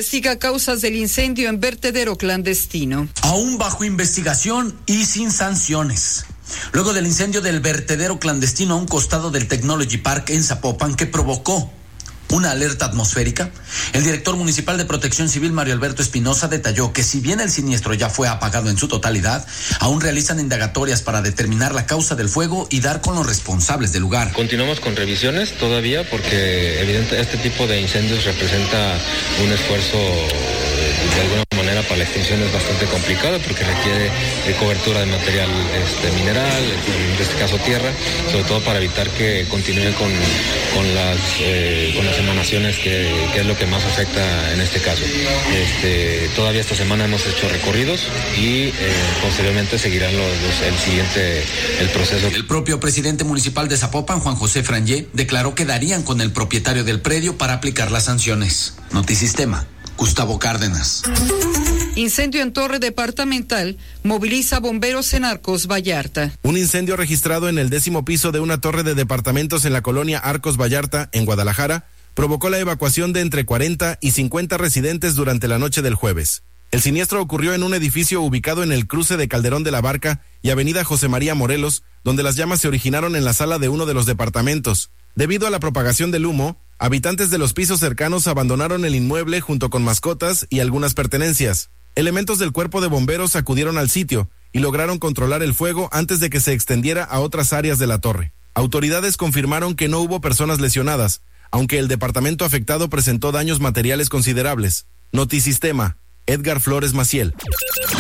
investiga causas del incendio en vertedero clandestino. Aún bajo investigación y sin sanciones. Luego del incendio del vertedero clandestino a un costado del Technology Park en Zapopan, que provocó una alerta atmosférica, el director municipal de Protección Civil, Mario Alberto Espinosa, detalló que si bien el siniestro ya fue apagado en su totalidad, aún realizan indagatorias para determinar la causa del fuego y dar con los responsables del lugar. Continuamos con revisiones todavía porque evidentemente este tipo de incendios representa un esfuerzo de alguna manera para la extinción es bastante complicado porque requiere cobertura de material mineral, en este caso tierra, sobre todo para evitar que continúe con las emanaciones que es lo que más afecta en este caso. Todavía esta semana hemos hecho recorridos y posteriormente seguirán el proceso. El propio presidente municipal de Zapopan, Juan José Frangé, declaró que darían con el propietario del predio para aplicar las sanciones. Notisistema, Gustavo Cárdenas. Incendio en torre departamental moviliza bomberos en Arcos Vallarta. Un incendio registrado en el 10º piso de una torre de departamentos en la colonia Arcos Vallarta, en Guadalajara, provocó la evacuación de entre 40 y 50 residentes durante la noche del jueves. El siniestro ocurrió en un edificio ubicado en el cruce de Calderón de la Barca y avenida José María Morelos, donde las llamas se originaron en la sala de uno de los departamentos. Debido a la propagación del humo, habitantes de los pisos cercanos abandonaron el inmueble junto con mascotas y algunas pertenencias. Elementos del cuerpo de bomberos acudieron al sitio y lograron controlar el fuego antes de que se extendiera a otras áreas de la torre. Autoridades confirmaron que no hubo personas lesionadas, aunque el departamento afectado presentó daños materiales considerables. Notisistema, Edgar Flores Maciel.